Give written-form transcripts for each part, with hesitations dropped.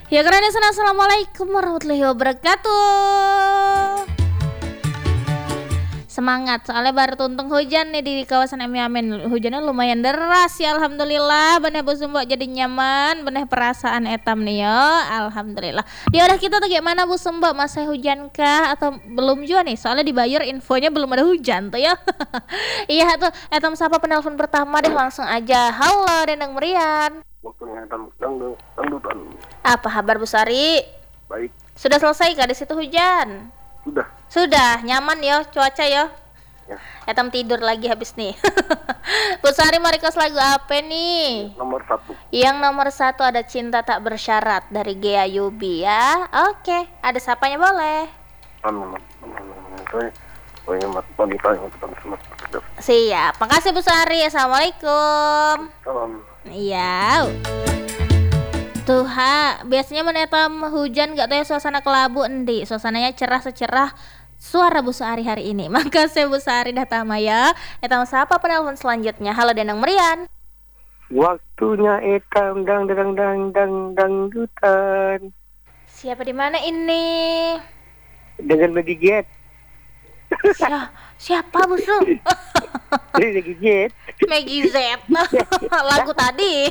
Ya karena assalamualaikum warahmatullahi wabarakatuh. Semangat, soalnya baru tuntung hujan nih di kawasan Emiamen. Hujannya lumayan deras ya, alhamdulillah. Beneh Bu Sumbo jadi nyaman, beneh perasaan etam nih ya, alhamdulillah. Ya udah kita tuh gimana Bu Sumbo, masih hujan kah atau belum juga nih? Soalnya di Bayer infonya belum ada hujan tuh ya. Iya tuh, etam sapa penelpon pertama deh, langsung aja. Halo Dendang Merian. Waktunya dangdutan. Apa kabar Bu Sari? Baik, Sudah selesai kah di situ hujan? sudah. Sudah, nyaman ya cuaca ya. Ya, Etam tidur lagi habis nih. Bu Sari mau request lagu apa nih? nomor 1. Yang nomor 1 ada Cinta Tak Bersyarat dari Gea Yubi ya. Oke, ada sapanya boleh. Siap, makasih Bu Sari. Assalamualaikum. Salam. Iya. Tuh biasanya menetam hujan gak tahu ya suasana kelabu endi. Suasananya cerah secerah suara Bu Sari hari ini. Makasih Bu Sari dah tama ya. Etam siapa penelpon selanjutnya? Halo Dendang Merian. Waktunya etam dangdutan. Siapa di mana ini? Dengan menggigit. Siapa Bu Su? Menggigit. Maggie Z. Lagu tadi.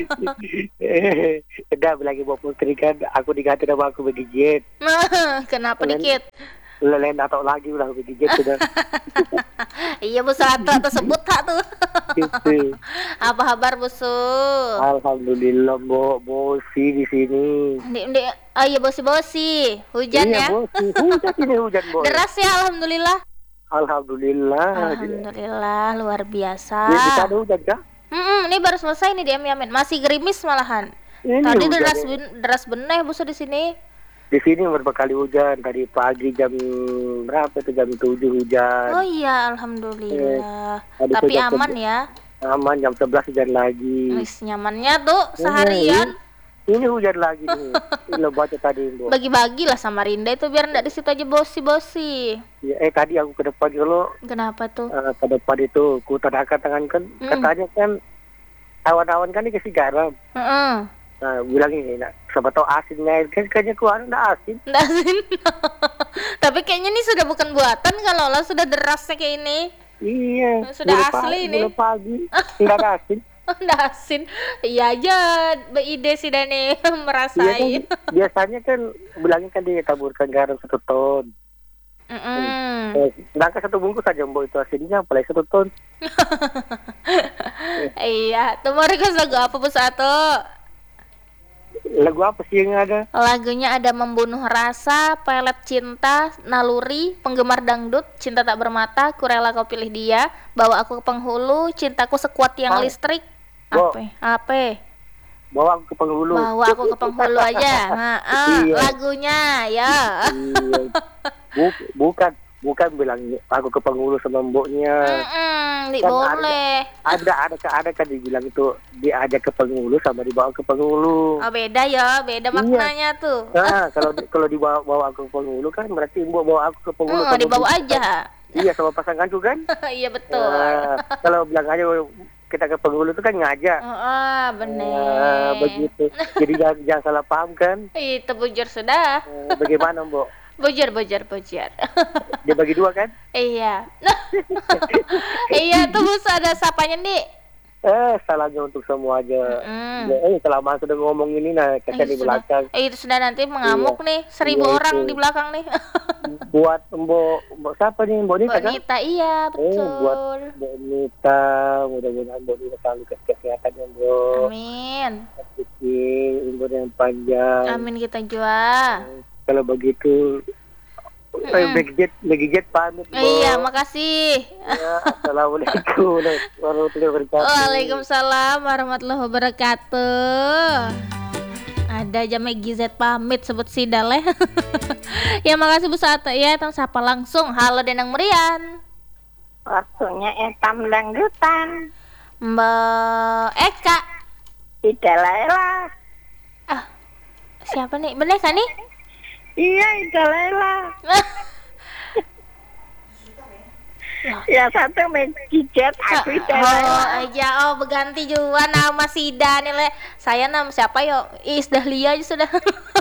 Udah lagi bawa putri kan, aku diganti nama aku menggigit. Kenapa dikit? Lain atau lagi udah menggigit sudah. Iya Bu Satu tersebut tak tuh. Gitu. Apa kabar Bu Su? Alhamdulillah, bosi di sini. Oh iya bosi-bosi. Hujan Iya, ya? bosi. Hujan ini hujan, Boy. Deras ya alhamdulillah. Alhamdulillah. Alhamdulillah luar biasa. Di sana hujan kah? Ini baru selesai nih di Emiamen. Masih gerimis malahan. Ini Tadi hujan deras ya. deras bener Bu Su di sini. Di sini beberapa kali hujan. Tadi pagi jam berapa itu? Jam 7 hujan. Oh iya alhamdulillah. Tadi Tapi jam aman 11. ya. Aman, jam 11 hujan lagi. Wis nyamannya tuh seharian. Ini hujan lagi nih. Ini lo baca tadi, Bu. Bagi-bagi lah sama Rinda itu biar ndak di situ aja bosi-bosi. Ya, tadi aku ke depan kalau Kenapa tuh? ke depan itu ku tadahkan tangan kan. Katanya kan awan-awan kan dikasih garam. Nah, bilang ini, siapa tahu asinnya kan kayaknya keluar enggak asin. Nggak asin. Tapi kayaknya ini sudah bukan buatan kalau lah sudah derasnya kayak ini. Iya. Sudah asli nih. Mulai pagi enggak ada asin. Nggak asin. Iya aja beride sih Dani Iya merasain. kan, biasanya kan bilangnya kan dia taburkan garam 1 ton. Sedangkan 1 bungkus aja Mbok itu asinnya apalagi 1 ton. Iya, tuh mau request lagu apa Bu Satu? Lagu apa sih yang ada? Lagunya ada Membunuh Rasa, Pelet Cinta, Naluri, Penggemar Dangdut, Cinta Tak Bermata, Kurela Kau Pilih Dia, Bawa Aku ke Penghulu, Cintaku Sekuat Tiang Listrik. Bo. Apa? Bawa aku ke penghulu. Bawa Aku ke Penghulu aja. Iya. Lagunya ya. Iya. Bukan bilang aku ke penghulu sama mboknya. Kan Boleh. Ada kan dibilang itu diajak ke penghulu sama dibawa ke penghulu. Oh beda ya, beda maknanya tuh. Nah, kalau dibawa aku ke penghulu kan berarti mbok bawa aku ke penghulu. Sama Dibawa mbok. aja. Iya, sama pasanganku kan. Iya betul. Nah, kalau bilang aja kita ke penghulu itu kan ngajak. Bener. Begitu. Jadi jangan salah paham kan. Itu bujur sudah. Bagaimana mbok? Bujur. Dia bagi 2 kan? Iya. Iya tuh Bus ada sapanya nih. Salahnya untuk semua aja. Mm-mm. Selama sudah ngomong ini kasihan di belakang. Itu sudah nanti mengamuk nih 1000 orang di belakang nih. Buat mbok siapa nih? Mbok Nita kan? Nita iya betul. Buat Mbok Nita, mudah-mudahan Mbok Nita selalu kesehatannya Mbok. Amin. Umur yang panjang. Amin kita juga. Kalau begitu Megijit pamit Mbok. Iya makasih. Ya, assalamualaikum warahmatullahi wabarakatuh. Waalaikumsalam warahmatullahi wabarakatuh. Ada aja Maggie Z pamit sebut sidal ya. Ya makasih Bu Sate ya, tang sapa langsung. Halo Dendang Merian. Waktunya etam dangdutan. Mbak Eka. Ida Laila. Siapa nih? Bener kan nih? Iya, Ida Laila. Ya satu menjijet aku aja berganti juga nama Sida nih le. Saya nama siapa yo? Is Dahlia aja sudah.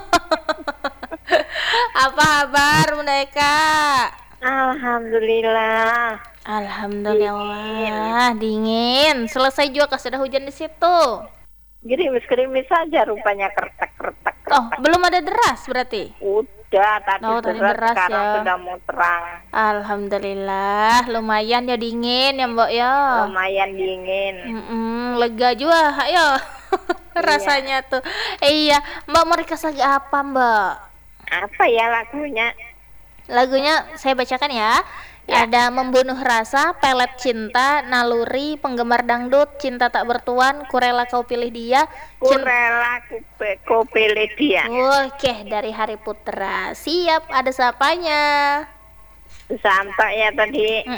Apa kabar mereka? Alhamdulillah. Alhamdulillah dingin. Selesai juga sudah hujan di situ. Gerimis-gerimis saja rupanya kertek-kertek. Oh, belum ada deras berarti? Udah, tadi deras sekarang ya. sudah mau terang. Alhamdulillah, lumayan ya dingin ya Mbak ya. Lumayan dingin. Lega juga, ayo. Rasanya tuh. Iya, Mbak mau request lagi apa Mbak? Apa ya lagunya? Lagunya saya bacakan ya. Ada Membunuh Rasa, Pelet Cinta, Naluri, Penggemar Dangdut, Cinta Tak Bertuan, Kurela Kau Pilih Dia, Kurela Kau Pilih Dia. Oke, dari Hari Putra. Siap, ada siapanya? Santai ya tadi.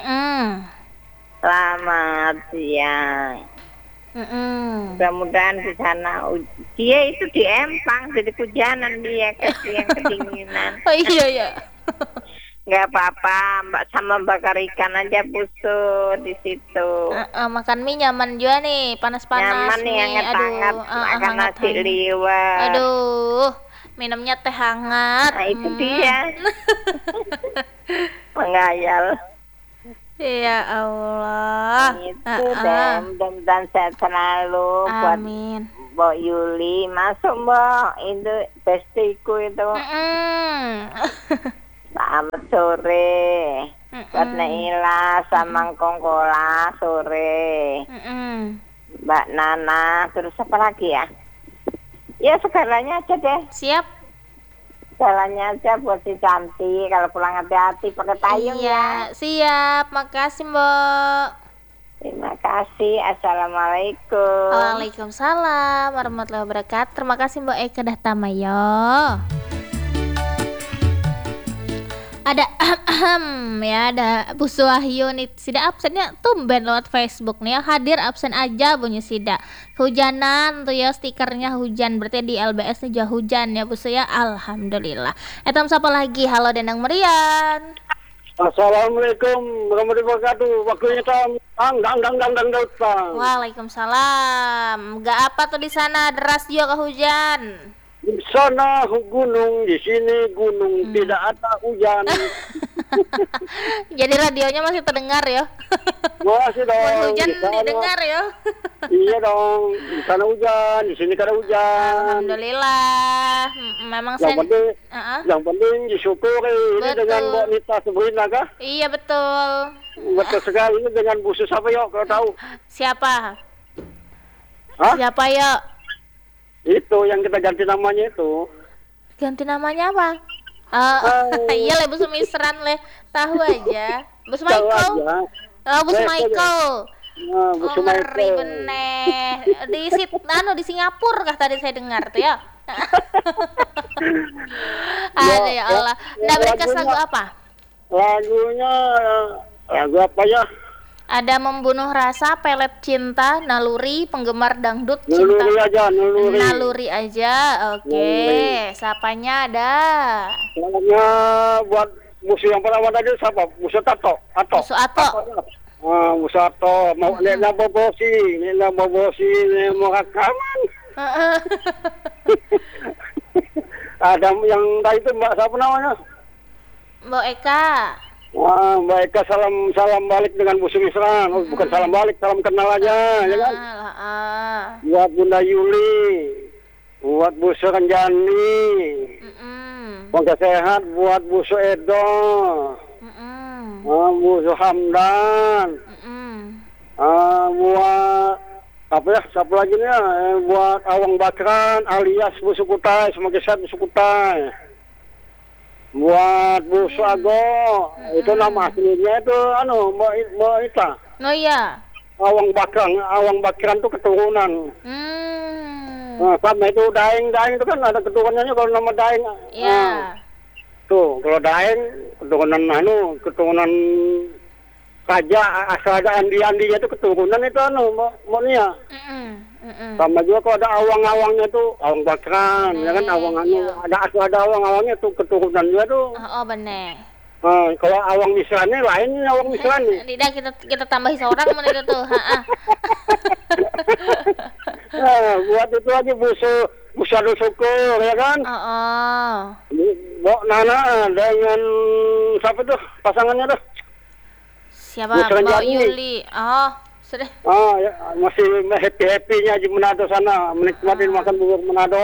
Selamat siang. Mudah-mudahan di sana dia itu di Empang, jadi hujanan dia yang kedinginan. Oh iya. Nggak apa-apa, Mbak sama bakar ikan aja busuk di situ. Makan mie nyaman juga nih, panas-panas. Nyaman nih, hangat-hangat, makan nasi liwet. Aduh, minumnya teh hangat. Nah itu dia. Menghayal. Ya Allah. Itu dan sehat selalu. Amin. Mbak Yuli, masuk Mbak, itu bestiku itu. Selamat sore. Buat Naila sama Kongkola sore. Mbak Nana, terus apa lagi ya? Ya segalanya aja deh. Siap. Segalanya aja buat si cantik. Kalau pulang hati-hati pakai payung ya. Siap. Makasih Mbak. Terima kasih. Assalamualaikum. Waalaikumsalam warahmatullahi wabarakatuh. Terima kasih Mbak Eka Dahtamayo. Ada ada Bu Suwahyu nih, Sida absennya tumben lewat Facebook nih ya, hadir absen aja bunyi Sida. Hujanan tuh ya, stikernya hujan, berarti di LBS nih juga hujan ya Bu ya. Alhamdulillah. Etam siapa lagi? Halo Dendang Merian. Assalamualaikum warahmatullahi wabarakatuh. Waktunya dang. Waalaikumsalam. Gak apa tuh di sana, deras juga ke hujan. Di sana gunung, di sini gunung, tidak ada hujan. Jadi radionya masih terdengar ya? Masih dong. Hujan didengar ya? Iya dong. Di sana hujan, di sini kada hujan. Alhamdulillah. Memang yang penting disyukuri. Ini dengan Mbak Nita Sabrina kah? Iya betul. Betul sekali. Ini dengan Bu siapa yuk kalau tahu? Siapa? Hah? Siapa yuk? Itu yang kita ganti namanya itu. Ganti namanya apa? Iya le, Bu Sumisran le. Tahu aja. Bu Sumaiko. Bu Sumaiko. Bu Sumaiko. Ngeri beneh. Di Singapura kah tadi saya dengar tuh ya. Ada ya Allah. Nggak berikas lagu apa? Lagu apa ya? Ada Membunuh Rasa, Pelet Cinta, Naluri, Penggemar Dangdut, Naluri aja. Naluri aja, oke. Sapanya ada. Namanya buat musuh yang pertama tadi siapa? Musuh Tato. Musuh Ato. Musuh Ato. Mau nena bobosi, mau rekaman. Ada yang tadi itu Mbak siapa namanya? Mbak Eka. Mbak Eka salam balik dengan Bu Sumisran. Bukan salam balik, salam kenal aja, ya kan? Buat Bunda Yuli, buat Bu Suranjani, semoga sehat. Buat Bu Suedo, Bu Suhamdan, buat apa ya? Siapa lagi nih ya? Buat Awang Bakran alias Bu Sukutai, semoga sehat Bu Sukutai. Buat Bu Suago, itu nama aslinya itu Mbak Ita. Oh iya. Awang Bakran itu keturunan. Sama itu Daeng itu kan ada keturunannya kalau nama Daeng. Iya. Tuh, kalau Daeng keturunan Raja asal ada Andi itu keturunan itu Mbak Nia. Sama juga kalau ada awang-awangnya tuh Awang Bakran, ya kan awang ada awang-awangnya tuh keturunan juga tuh. Oh bener. Kalau Awang Misrani lain Awang Misrani. Tidak, kita tambahi seorang mana itu tuh. Buat itu aja Busadu syukur ya kan? Bok Nana dengan siapa tuh pasangannya tuh? Siapa? Mbak Yuli. Oh, sudah. Ya, masih happy-happynya di Manado sana, menikmati makan bubur Manado.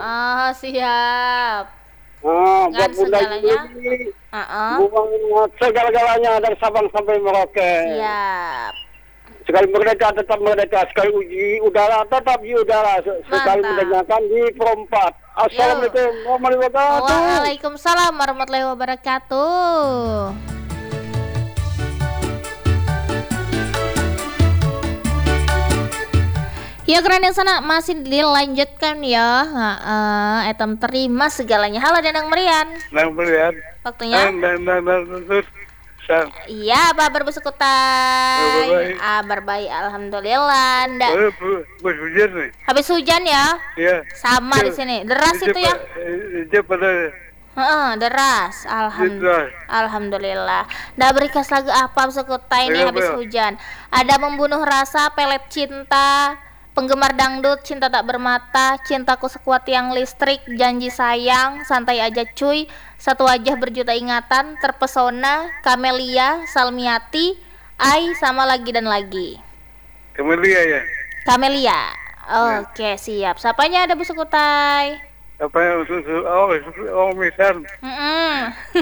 Siap. Buat Bunda Yuli. Segala-galanya dari Sabang sampai Merauke. Siap. Sekali merdeka tetap merdeka, sekali uji udara tetap di udara, sekali mendengarkan di perempat. Assalamualaikum warahmatullahi wabarakatuh. Waalaikumsalam warahmatullahi wabarakatuh. Ya keren yang sana masih dilanjutkan ya. Etam terima segalanya. Halo Danang Merian. Waktunya. Iya, Pak bersekutai. Baik, alhamdulillah. Hujan nih. Habis hujan ya? Iya. Sama di sini. Deras itu ya? Deras. Alhamdulillah. Dah berikas lagu apa bersekutai ini habis hujan. Ada membunuh rasa, pelet cinta, penggemar dangdut, cinta tak bermata, cintaku sekuat tiang listrik, janji sayang, santai aja cuy, satu wajah berjuta ingatan, terpesona, Kamelia, Salmiati, Ai, sama lagi dan lagi. Kamelia ya? Kamelia. Oke, siap. Siapanya ada Bu Sekutai? Apa yang misal?